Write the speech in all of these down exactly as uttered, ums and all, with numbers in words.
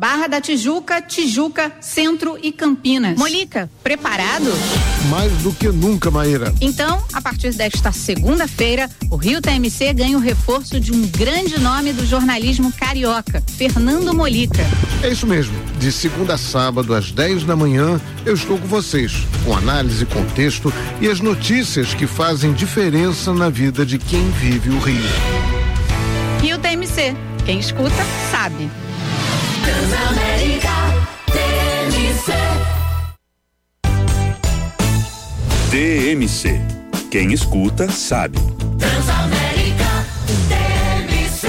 Barra da Tijuca, Tijuca, Centro e Campinas. Molica, preparado? Mais do que nunca, Maíra. Então, a partir desta segunda-feira, o Rio T M C ganha o reforço de um grande nome do jornalismo carioca, Fernando Molica. É isso mesmo. De segunda a sábado, às dez da manhã, eu estou com vocês, com análise, contexto e as notícias que fazem diferença na vida de quem vive o Rio. Rio T M C. Quem escuta, sabe. Transamérica T M C. T M C. Quem escuta, sabe. Transamérica T M C.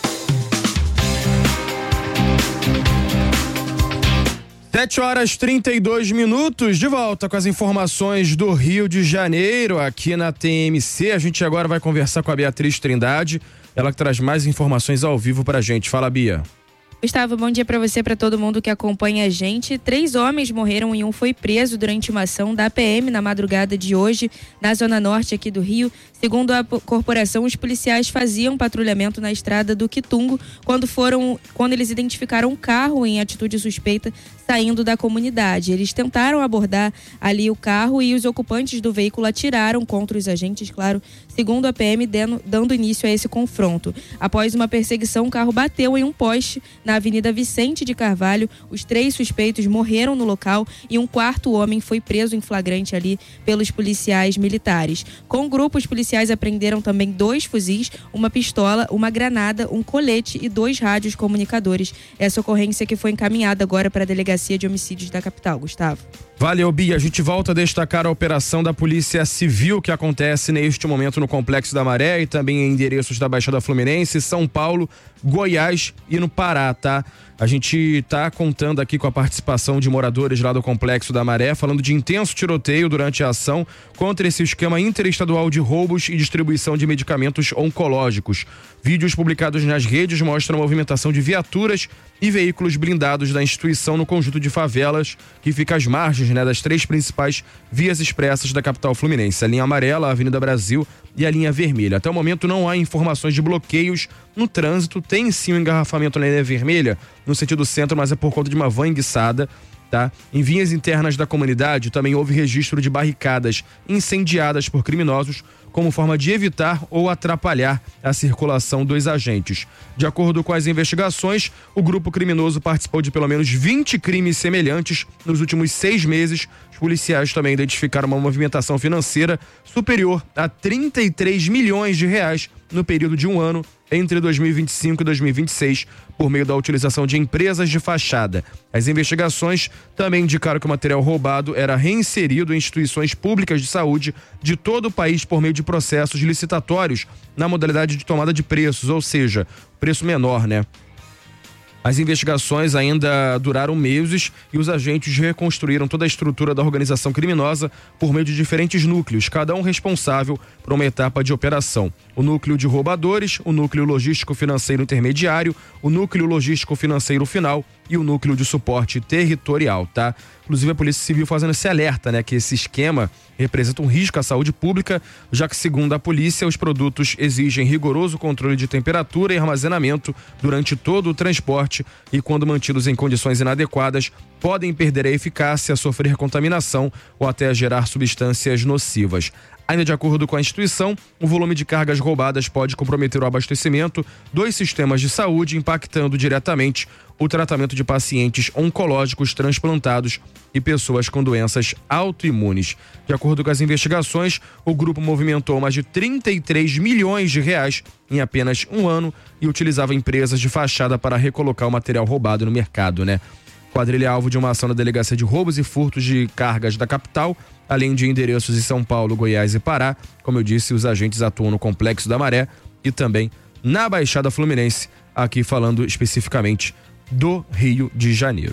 Sete horas trinta e dois minutos, de volta com as informações do Rio de Janeiro, aqui na T M C. A gente agora vai conversar com a Beatriz Trindade, ela que traz mais informações ao vivo pra gente. Fala, Bia. Gustavo, bom dia para você, para todo mundo que acompanha a gente. Três homens morreram e um foi preso durante uma ação da P M na madrugada de hoje, na zona norte aqui do Rio. Segundo a corporação, os policiais faziam patrulhamento na estrada do Quitungo quando foram, quando eles identificaram um carro em atitude suspeita saindo da comunidade. Eles tentaram abordar ali o carro e os ocupantes do veículo atiraram contra os agentes, claro, segundo a P M, dando, dando início a esse confronto. Após uma perseguição, o carro bateu em um poste na Avenida Vicente de Carvalho. Os três suspeitos morreram no local e um quarto homem foi preso em flagrante ali pelos policiais militares. Com o grupo, os policiais apreenderam também dois fuzis, uma pistola, uma granada, um colete e dois rádios comunicadores. Essa ocorrência que foi encaminhada agora para a Delegacia de Homicídios da capital, Gustavo. Valeu, Bia. A gente volta a destacar a operação da Polícia Civil que acontece neste momento no Complexo da Maré e também em endereços da Baixada Fluminense, São Paulo, Goiás e no Pará, tá? A gente tá contando aqui com a participação de moradores lá do Complexo da Maré, falando de intenso tiroteio durante a ação contra esse esquema interestadual de roubos e distribuição de medicamentos oncológicos. Vídeos publicados nas redes mostram a movimentação de viaturas e veículos blindados da instituição no conjunto de favelas que fica às margens, né, das três principais vias expressas da capital fluminense, a linha amarela, a Avenida Brasil e a linha vermelha. Até o momento não há informações de bloqueios no trânsito, tem sim um engarrafamento na linha vermelha no sentido centro, mas é por conta de uma van enguiçada, tá? Em vias internas da comunidade também houve registro de barricadas incendiadas por criminosos como forma de evitar ou atrapalhar a circulação dos agentes. De acordo com as investigações, o grupo criminoso participou de pelo menos vinte crimes semelhantes nos últimos seis meses. Os policiais também identificaram uma movimentação financeira superior a trinta e três milhões de reais no período de um ano entre dois mil e vinte e cinco e dois mil e vinte e seis, por meio da utilização de empresas de fachada. As investigações também indicaram que o material roubado era reinserido em instituições públicas de saúde de todo o país por meio de processos licitatórios na modalidade de tomada de preços, ou seja, preço menor, né? As investigações ainda duraram meses e os agentes reconstruíram toda a estrutura da organização criminosa por meio de diferentes núcleos, cada um responsável por uma etapa de operação. O núcleo de roubadores, o núcleo logístico financeiro intermediário, o núcleo logístico financeiro final e o núcleo de suporte territorial, tá? Inclusive a Polícia Civil fazendo esse alerta, né, que esse esquema representa um risco à saúde pública, já que, segundo a polícia, os produtos exigem rigoroso controle de temperatura e armazenamento durante todo o transporte e, quando mantidos em condições inadequadas, podem perder a eficácia, sofrer contaminação ou até gerar substâncias nocivas. Ainda de acordo com a instituição, o volume de cargas roubadas pode comprometer o abastecimento dos sistemas de saúde, impactando diretamente o tratamento de pacientes oncológicos transplantados e pessoas com doenças autoimunes. De acordo com as investigações, o grupo movimentou mais de trinta e três milhões de reais em apenas um ano e utilizava empresas de fachada para recolocar o material roubado no mercado, né? Quadrilha alvo de uma ação da Delegacia de Roubos e Furtos de Cargas da capital, além de endereços em São Paulo, Goiás e Pará. Como eu disse, os agentes atuam no Complexo da Maré e também na Baixada Fluminense, aqui falando especificamente do Rio de Janeiro.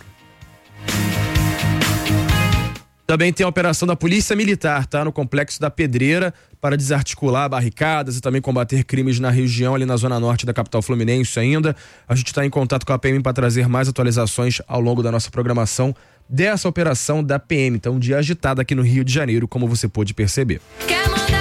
Também tem a operação da Polícia Militar, tá? No Complexo da Pedreira, para desarticular barricadas e também combater crimes na região, ali na zona norte da capital fluminense ainda. A gente está em contato com a P M para trazer mais atualizações ao longo da nossa programação dessa operação da P M. Então, um dia agitado aqui no Rio de Janeiro, como você pôde perceber.